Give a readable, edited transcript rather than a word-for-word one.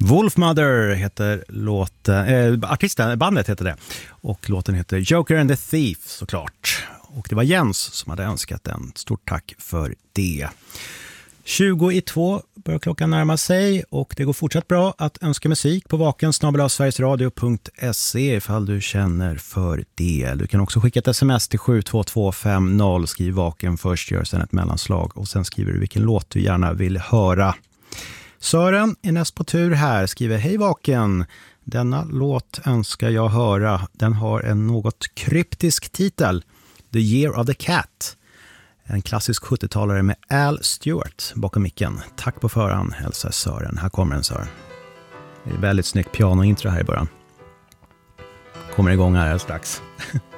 Wolfmother heter låten, bandet heter det. Och låten heter Joker and the Thief såklart. Och det var Jens som hade önskat den. Stort tack för det. 20:02 börjar klockan närma sig och det går fortsatt bra att önska musik på vaken@sverigesradio.se ifall du känner för det. Du kan också skicka ett sms till 72250, skriv vaken först, gör sen ett mellanslag och sen skriver du vilken låt du gärna vill höra. Sören är näst på tur här, skriver hej vaken. Denna låt önskar jag höra. Den har en något kryptisk titel. The Year of the Cat. En klassisk 70-talare med Al Stewart bakom micken. Tack på förhand, hälsar Sören. Här kommer en Sören. Det är väldigt snyggt pianointro här i början. Kommer igång här strax.